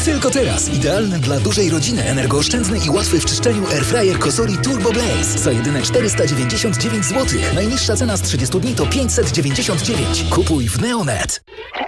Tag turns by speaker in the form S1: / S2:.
S1: Tylko teraz. Idealny dla dużej rodziny, energooszczędny i łatwy w czyszczeniu airfryer Cosori Turbo Blaze. Za jedyne 499 zł. Najniższa cena z 30 dni to 599. Kupuj w Neonet.